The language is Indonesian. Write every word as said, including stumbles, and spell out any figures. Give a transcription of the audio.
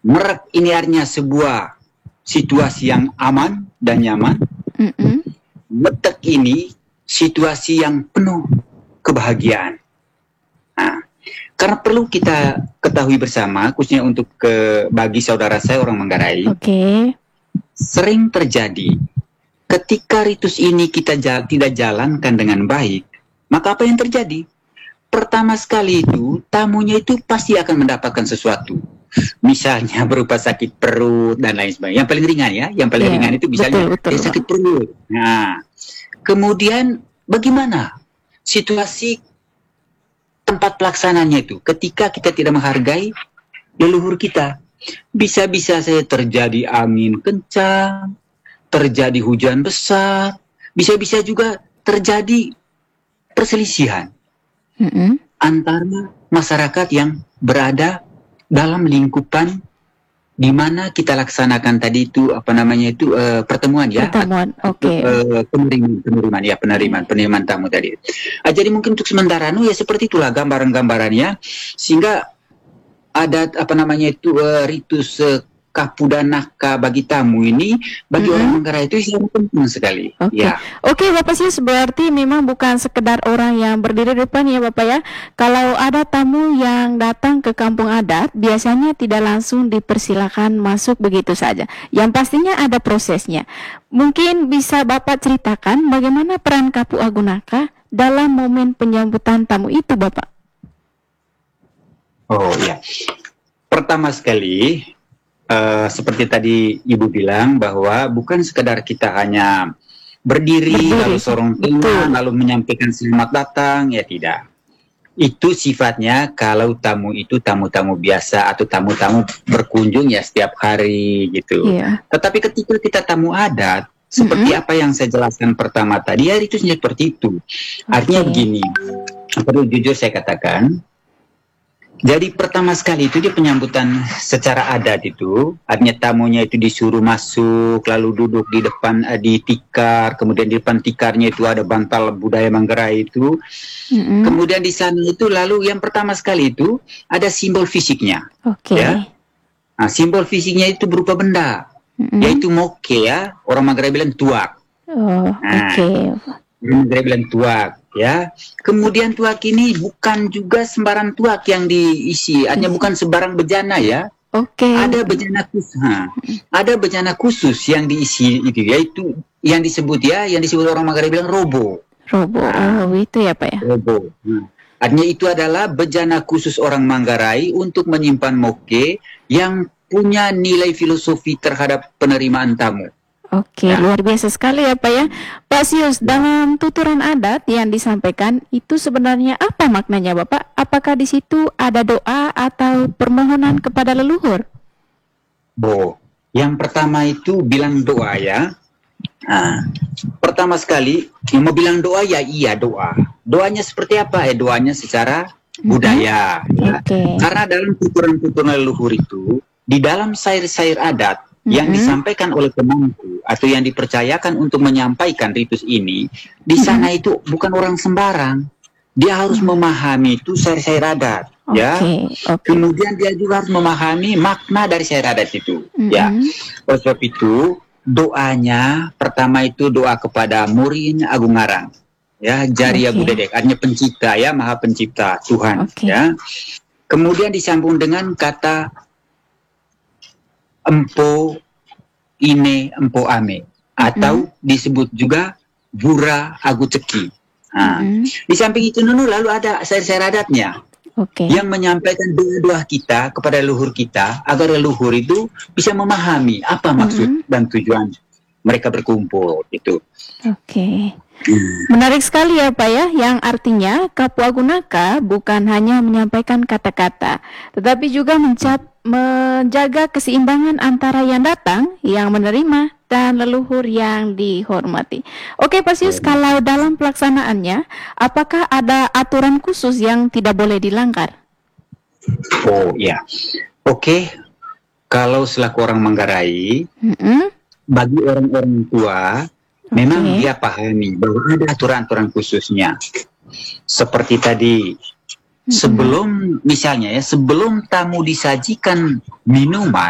Merak ini artinya sebuah situasi yang aman dan nyaman. Mm-mm. Metek ini situasi yang penuh kebahagiaan. Nah, karena perlu kita ketahui bersama, khususnya untuk ke, bagi saudara saya orang Manggarai, Oke. sering terjadi ketika ritus ini kita ja- tidak jalankan dengan baik, maka apa yang terjadi? Pertama sekali itu, tamunya itu pasti akan mendapatkan sesuatu. Misalnya berupa sakit perut dan lain sebagainya. Yang paling ringan ya, yang paling Iya, ringan itu misalnya betul, betul, dia Pak. sakit perut. Nah, kemudian bagaimana situasi tempat pelaksananya itu ketika kita tidak menghargai leluhur kita? Bisa-bisa saya terjadi angin kencang, terjadi hujan besar, bisa-bisa juga terjadi perselisihan Mm-mm. antara masyarakat yang berada dalam lingkupan di mana kita laksanakan tadi itu apa namanya itu eh, pertemuan ya, Pertemuan, atau, oke. eh, penerimaan penerimaan ya penerimaan penerimaan tamu tadi. Ah, jadi mungkin untuk sementara nu ya seperti itulah gambaran-gambarannya, sehingga adat apa namanya itu eh, ritus eh, kapudanaka bagi tamu ini bagi Mm-mm. orang Manggarai itu sangat penting sekali. Oke, Ya. oke Bapak sih berarti memang bukan sekedar orang yang berdiri di depan ya Bapak ya. Kalau ada tamu yang datang ke kampung adat, biasanya tidak langsung dipersilakan masuk begitu saja. Yang pastinya ada prosesnya. Mungkin bisa Bapak ceritakan bagaimana peran Kapu Agunaka dalam momen penyambutan tamu itu Bapak? Oh ya. Pertama sekali Uh, seperti tadi Ibu bilang bahwa bukan sekedar kita hanya berdiri, Berdiri, lalu sorong betul. tangan, lalu menyampaikan selamat datang, ya tidak. Itu sifatnya kalau tamu itu tamu-tamu biasa atau tamu-tamu berkunjung ya setiap hari gitu. Iya. Tetapi ketika kita tamu adat, seperti Mm-mm. apa yang saya jelaskan pertama tadi, ya itu seperti itu. Artinya Oke. begini, perlu jujur saya katakan, jadi pertama sekali itu dia penyambutan secara adat itu, artinya tamunya itu disuruh masuk, lalu duduk di depan eh, di tikar, kemudian di depan tikarnya itu ada bantal budaya Manggarai itu. Mm-mm. Kemudian di sana itu lalu yang pertama sekali itu ada simbol fisiknya. Oke. Ya. Nah, simbol fisiknya itu berupa benda, Mm-mm. yaitu moke ya, orang Manggarai bilang tuak. Oh, Nah, oke. orang Manggarai bilang tuak. Ya, kemudian tuak ini bukan juga sembarang tuak yang diisi, artinya bukan sembarang bejana ya. Oke. Ada bejana khusus, ha. ada bejana khusus yang diisi itu, yaitu yang disebut ya, yang disebut orang Manggarai bilang robo. Robo, Nah, oh itu ya Pak ya. robo. Nah, artinya itu adalah bejana khusus orang Manggarai untuk menyimpan moke yang punya nilai filosofi terhadap penerimaan tamu. Oke, Ya. luar biasa sekali ya Pak ya. Pak Sius, dalam tuturan adat yang disampaikan itu sebenarnya apa maknanya Bapak? Apakah di situ ada doa atau permohonan kepada leluhur? Bo, yang pertama itu bilang doa ya. Nah, pertama sekali yang mau bilang doa ya iya doa. Doanya seperti apa? Ya doanya secara budaya. Ya. Oke. Karena dalam tuturan-tuturan leluhur itu di dalam syair-syair adat yang Mm-mm. disampaikan oleh pemangku atau yang dipercayakan untuk menyampaikan ritus ini, di sana itu bukan orang sembarang. Dia harus memahami itu syair-syair adat, Oke, ya. oke. Kemudian dia juga harus memahami makna dari syair adat itu, ya. Mm-mm. Oleh sebab itu, doanya pertama itu doa kepada Murin Agung Ngarang, ya, Jaria Oke. Budedek, artinya pencipta, ya, Maha Pencipta Tuhan, Oke. ya. Kemudian disambung dengan kata empo ine empo ame atau disebut juga bura agu ceki. Nah, Mm-mm. di samping itu Nunu lalu ada syair-syair adatnya Oke. yang menyampaikan doa-doa kita kepada leluhur kita agar leluhur itu bisa memahami apa maksud Mm-mm. dan tujuan mereka berkumpul itu. Oke. Menarik sekali ya Pak ya, yang artinya Kapu Agunaka bukan hanya menyampaikan kata-kata, tetapi juga mencap, menjaga keseimbangan antara yang datang, yang menerima, dan leluhur yang dihormati. Oke Pak Sius, kalau dalam pelaksanaannya, apakah ada aturan khusus yang tidak boleh dilanggar? Oh ya, oke. Kalau selaku orang Manggarai, Mm-mm. bagi orang-orang tua, memang Oke. dia pahami bahwa ada aturan-aturan khususnya. Seperti tadi, sebelum misalnya ya, sebelum tamu disajikan minuman,